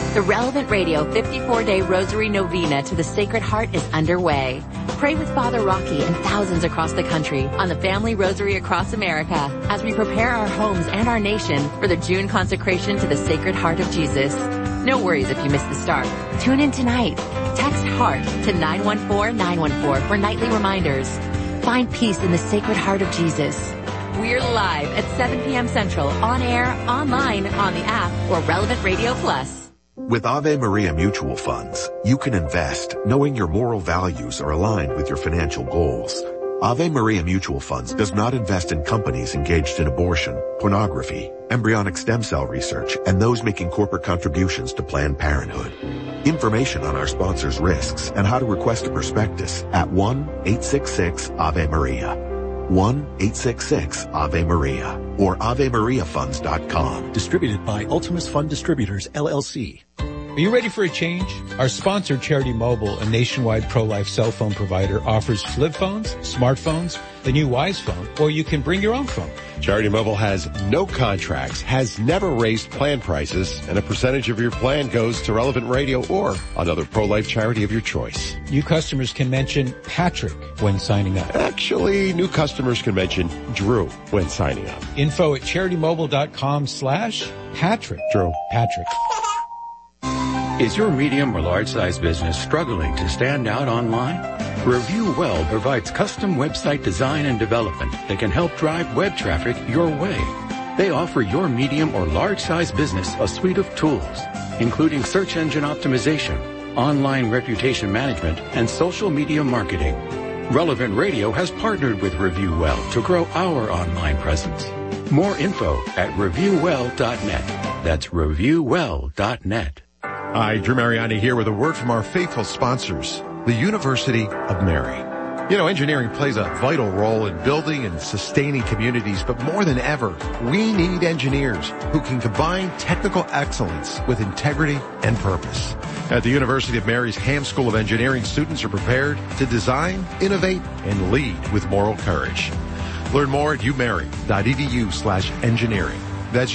The Relevant Radio 54-day Rosary Novena to the Sacred Heart is underway. Pray with Father Rocky and thousands across the country on the Family Rosary across America as we prepare our homes and our nation for the June consecration to the Sacred Heart of Jesus. No worries if you miss the start. Tune in tonight. Text HEART to 914-914 for nightly reminders. Find peace in the Sacred Heart of Jesus. We're live at 7 p.m. Central, on air, online, on the app, or Relevant Radio Plus. With Ave Maria Mutual Funds, you can invest knowing your moral values are aligned with your financial goals. Ave Maria Mutual Funds does not invest in companies engaged in abortion, pornography, embryonic stem cell research, and those making corporate contributions to Planned Parenthood. Information on our sponsors' risks and how to request a prospectus at 1-866-AVE-MARIA. 1-866-AVE-MARIA or AveMariaFunds.com. Distributed by Ultimus Fund Distributors, LLC. Are you ready for a change? Our sponsor, Charity Mobile, a nationwide pro-life cell phone provider, offers flip phones, smartphones, the new Wise phone, or you can bring your own phone. Charity Mobile has no contracts, has never raised plan prices, and a percentage of your plan goes to Relevant Radio or another pro-life charity of your choice. New customers can mention Patrick when signing up. Actually, new customers can mention Drew when signing up. Info at CharityMobile.com/Patrick. Drew. Patrick. Is your medium or large-size business struggling to stand out online? Review Well provides custom website design and development that can help drive web traffic your way. They offer your medium or large-size business a suite of tools, including search engine optimization, online reputation management, and social media marketing. Relevant Radio has partnered with Review Well to grow our online presence. More info at reviewwell.net. That's reviewwell.net. Hi, Drew Mariani here with a word from our faithful sponsors, the University of Mary. You know, engineering plays a vital role in building and sustaining communities, but more than ever, we need engineers who can combine technical excellence with integrity and purpose. At the University of Mary's Ham School of Engineering, students are prepared to design, innovate, and lead with moral courage. Learn more at umary.edu/engineering. That's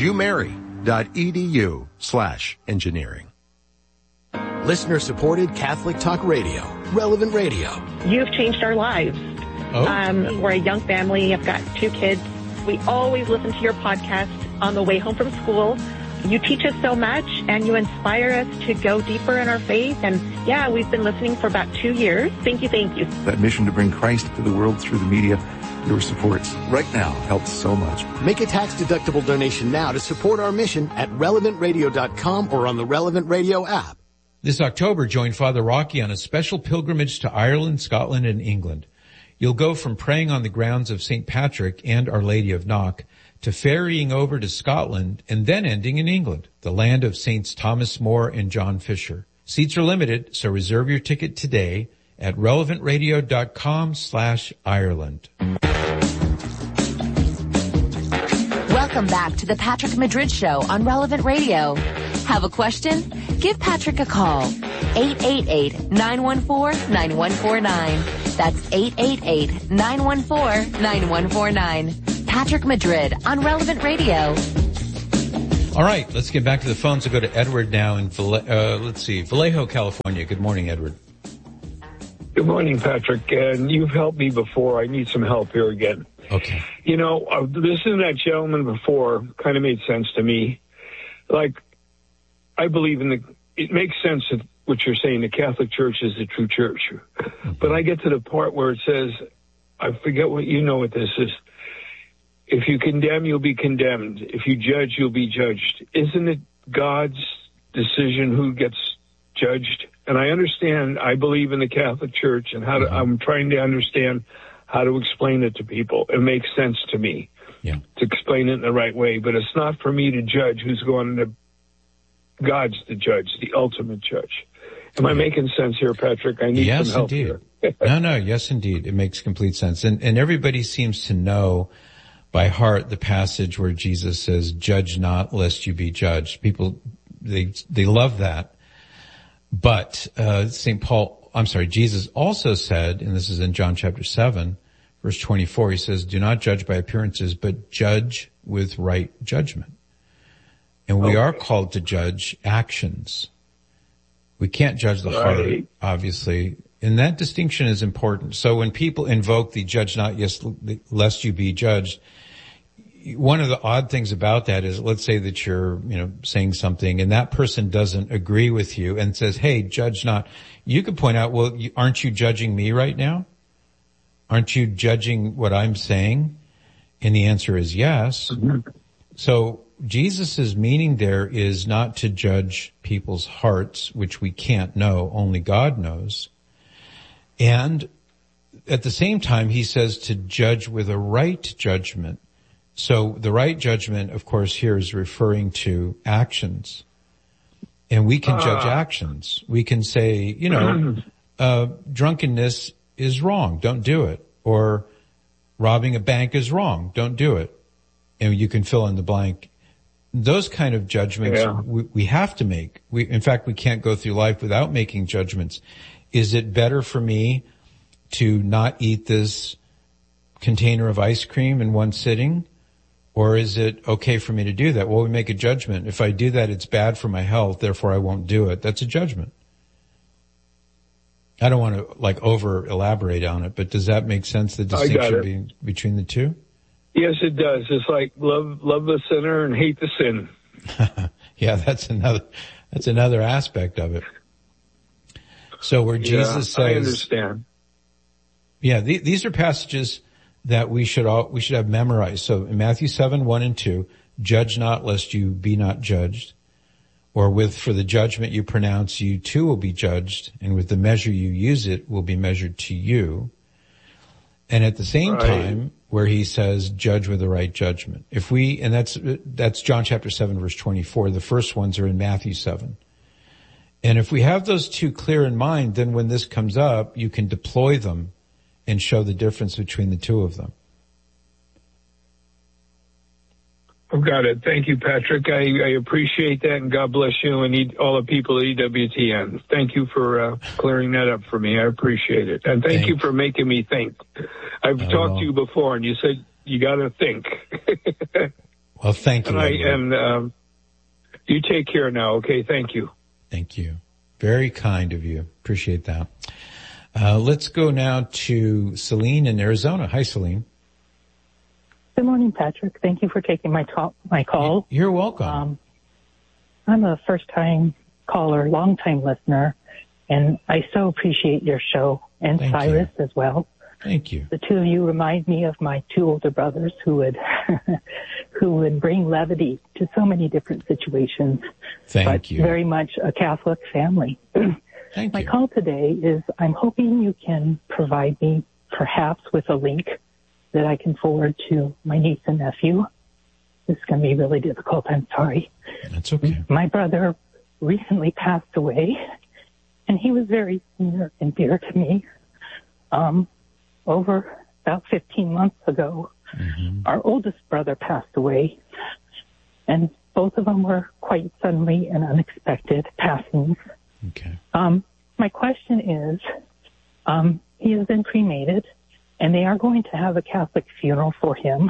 umary.edu/engineering. Listener-supported Catholic Talk Radio, Relevant Radio. You've changed our lives. Oh. We're a young family. I've got 2 kids. We always listen to your podcast on the way home from school. You teach us so much, and you inspire us to go deeper in our faith. And, yeah, we've been listening for about 2 years. Thank you. That mission to bring Christ to the world through the media, your supports right now helps so much. Make a tax-deductible donation now to support our mission at relevantradio.com or on the Relevant Radio app. This October, join Father Rocky on a special pilgrimage to Ireland, Scotland, and England. You'll go from praying on the grounds of St. Patrick and Our Lady of Knock to ferrying over to Scotland and then ending in England, the land of Saints Thomas More and John Fisher. Seats are limited, so reserve your ticket today at relevantradio.com/Ireland. Welcome back to the Patrick Madrid Show on Relevant Radio. Have a question? Give Patrick a call. 888-914-9149. That's 888-914-9149. Patrick Madrid on Relevant Radio. All right, let's get back to the phones. We'll go to Edward now in Vallejo, California. Good morning, Edward. Good morning, Patrick. And you've helped me before. I need some help here again. Okay. You know, listening to that gentleman before kind of made sense to me. Like, I believe it makes sense that what you're saying, the Catholic Church is the true church. But I get to the part where it says, I forget what this is. If you condemn, you'll be condemned. If you judge, you'll be judged. Isn't it God's decision who gets judged? And I understand, I believe in the Catholic Church and I'm trying to understand how to explain it to people. It makes sense to me to explain it in the right way, but it's not for me to judge who's going to. God's the judge, the ultimate judge. Am I making sense here, Patrick? I need some help here. No, yes, indeed. It makes complete sense. And everybody seems to know by heart the passage where Jesus says, judge not lest you be judged. People, they love that. But Jesus also said, and this is in John chapter 7, verse 24, he says, do not judge by appearances, but judge with right judgment. And we are called to judge actions. We can't judge the heart, obviously. And that distinction is important. So when people invoke the judge not lest you be judged, one of the odd things about that is, let's say that you're, saying something and that person doesn't agree with you and says, hey, judge not. You could point out, well, aren't you judging me right now? Aren't you judging what I'm saying? And the answer is yes. Mm-hmm. So Jesus' meaning there is not to judge people's hearts, which we can't know, only God knows. And at the same time, he says to judge with a right judgment. So the right judgment, of course, here is referring to actions. And we can judge actions. We can say, drunkenness is wrong, don't do it. Or robbing a bank is wrong, don't do it. And you can fill in the blank. Those kind of judgments we have to make. In fact, we can't go through life without making judgments. Is it better for me to not eat this container of ice cream in one sitting? Or is it okay for me to do that? Well, we make a judgment. If I do that, it's bad for my health, therefore I won't do it. That's a judgment. I don't want to over elaborate on it, but does that make sense, the distinction between the two? Yes, it does. It's like love the sinner and hate the sin. Yeah, that's another aspect of it. So where Jesus says, I understand. Yeah, these are passages that we should have memorized. So in Matthew 7:1-2, judge not lest you be not judged. Or for the judgment you pronounce, you too will be judged, and with the measure you use it will be measured to you. And at the same time, where he says, judge with the right judgment. And that's John chapter 7 verse 24. The first ones are in Matthew 7. And if we have those two clear in mind, then when this comes up, you can deploy them and show the difference between the two of them. I've got it. Thank you, Patrick. I appreciate that, and God bless you and all the people at EWTN. Thank you for clearing that up for me. I appreciate it. And thank you for making me think. I've talked to you before, and you said you got to think. Well, thank you. And you take care now, okay? Thank you. Thank you. Very kind of you. Appreciate that. Let's go now to Celine in Arizona. Hi, Celine. Good morning, Patrick. Thank you for taking my call. You're welcome. I'm a first-time caller, long-time listener, and I so appreciate your show, and Cyrus as well. Thank you. The two of you remind me of my two older brothers who would bring levity to so many different situations. Thank you. Very much a Catholic family. Thank my you. call today is I'm hoping you can provide me perhaps with a link that I can forward to my niece and nephew. This is going to be really difficult. I'm sorry. That's okay. My brother recently passed away, and he was very near and dear to me. Over about 15 months ago, our oldest brother passed away, and both of them were quite suddenly and unexpected passings. Okay. My question is, he has been cremated, and they are going to have a Catholic funeral for him.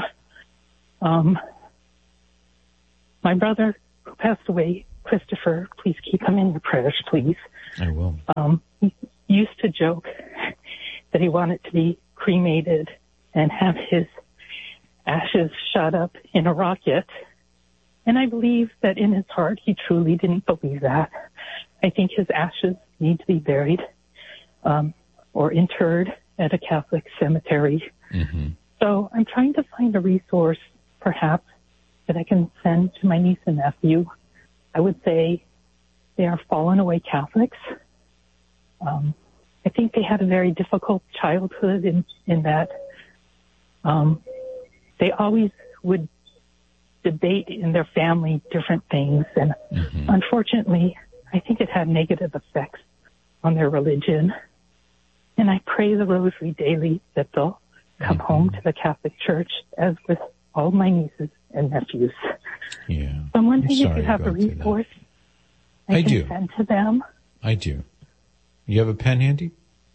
My brother who passed away, Christopher, please keep him in your prayers, please. I will. He used to joke that he wanted to be cremated and have his ashes shot up in a rocket. And I believe that in his heart, he truly didn't believe that. I think his ashes need to be buried or interred at a Catholic cemetery. So I'm trying to find a resource, perhaps, that I can send to my niece and nephew. I would say they are fallen away Catholics. I think they had a very difficult childhood in that they always would debate in their family different things. And unfortunately, I think it had negative effects on their religion. And I pray the rosary daily that they'll come home to the Catholic Church, as with all my nieces and nephews. Yeah. So I'm wondering if you have a resource I can send to them. I do. You have a pen handy?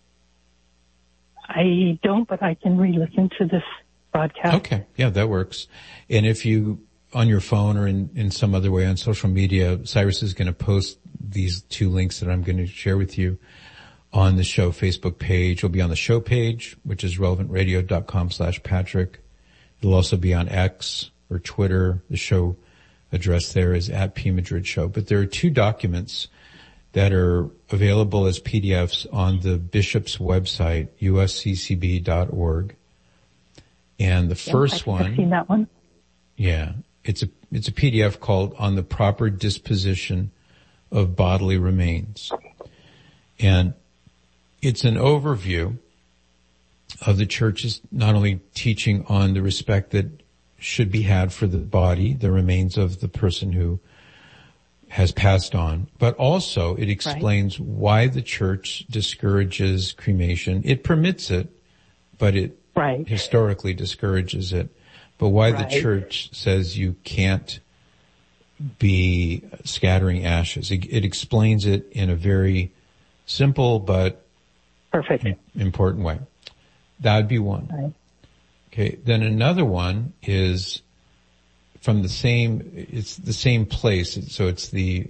I don't, but I can re-listen to this broadcast. Okay. Yeah, that works. And if you, on your phone or in some other way on social media, Cyrus is going to post these two links that I'm going to share with you on the show Facebook page. It'll be on the show page, which is relevantradio.com/Patrick. It'll also be on X or Twitter. The show address there is @PMadridShow. But there are two documents that are available as PDFs on the bishop's website, usccb.org. And the first one, I've seen that one. Yeah, it's a PDF called On the Proper Disposition of Bodily Remains. And it's an overview of the church's not only teaching on the respect that should be had for the body, the remains of the person who has passed on, but also it explains why the church discourages cremation. It permits it, but it historically discourages it. But why the church says you can't be scattering ashes. It explains it in a very simple but important way. That would be one. Right. Okay. Then another one is from it's the same place. So it's the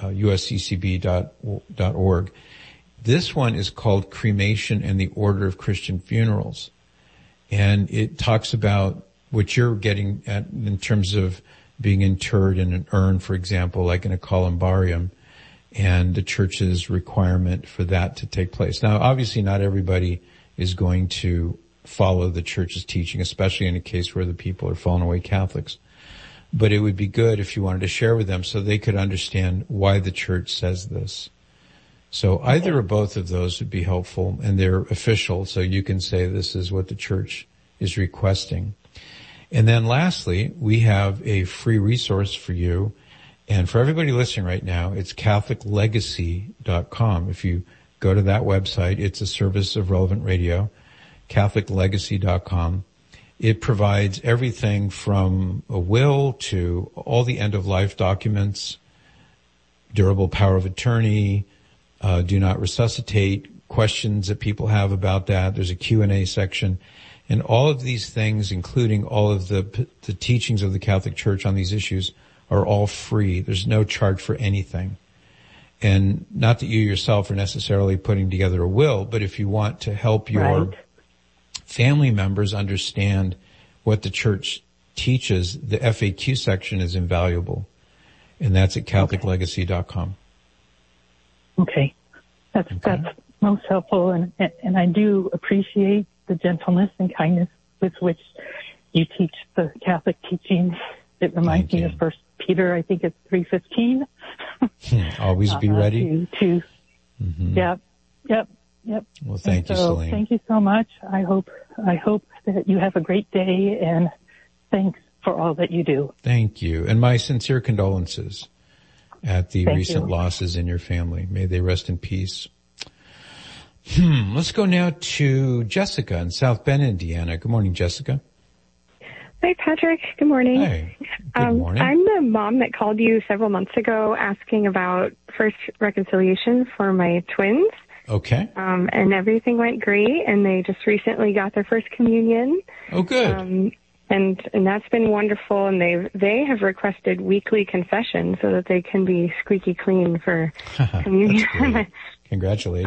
usccb.org. This one is called Cremation and the Order of Christian Funerals. And it talks about what you're getting at in terms of being interred in an urn, for example, like in a columbarium, and the church's requirement for that to take place. Now, obviously not everybody is going to follow the church's teaching, especially in a case where the people are fallen away Catholics. But it would be good if you wanted to share with them so they could understand why the church says this. So either or both of those would be helpful, and they're official, so you can say this is what the church is requesting. And then lastly, we have a free resource for you. And for everybody listening right now, it's CatholicLegacy.com. If you go to that website, it's a service of Relevant Radio, CatholicLegacy.com. It provides everything from a will to all the end-of-life documents, durable power of attorney, do not resuscitate, questions that people have about that. There's a Q&A section. And all of these things, including all of the teachings of the Catholic Church on these issues, are all free. There's no charge for anything. And not that you yourself are necessarily putting together a will, but if you want to help your family members understand what the church teaches, the FAQ section is invaluable. And that's at CatholicLegacy.com. Okay. That's most helpful, and I do appreciate the gentleness and kindness with which you teach the Catholic teachings. It reminds me of 1 Peter, I think it's 3:15. Always be ready. Yep. Well, thank you, Celine. Thank you so much. I hope that you have a great day, and thanks for all that you do. Thank you. And my sincere condolences at the recent losses in your family. May they rest in peace. Let's go now to Jessica in South Bend, Indiana. Good morning, Jessica. Hi, Patrick. Good morning. Hey. Good morning. I'm the mom that called you several months ago asking about first reconciliation for my twins. Okay. And everything went great, and they just recently got their first communion. Oh, good. And that's been wonderful, and they have requested weekly confession so that they can be squeaky clean for communion. Congratulations.